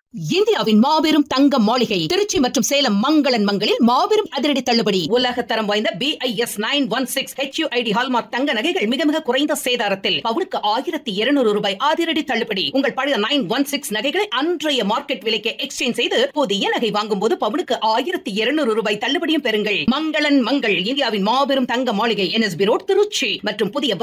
இந்தியாவின் மாபெரும் தங்க மாளிகை திருச்சி மற்றும் சேலம் மங்களன் மங்களில் மாபெரும் அதிரடி தள்ளுபடி. உலக தரம் வாய்ந்த BIS 916 HUID ஹால்மார்க் தங்க நகைகள் மிக மிக குறைந்த சேதாரத்தில் பவுனுக்கு 1200 ரூபாய் அதிரடி தள்ளுபடி. உங்கள் பழைய 916 நகைகளை அன்றைய மார்க்கெட் விலைக்கு எக்ஸ்சேஞ்ச் செய்து புதிய நகை வாங்கும் போது பவுனுக்கு 1200 ரூபாய் தள்ளுபடியும் பெறுங்கள். மங்களன் மங்கள் இந்தியாவின் மாபெரும் தங்க மாளிகை NSB ரோட் திருச்சி மற்றும் புதிய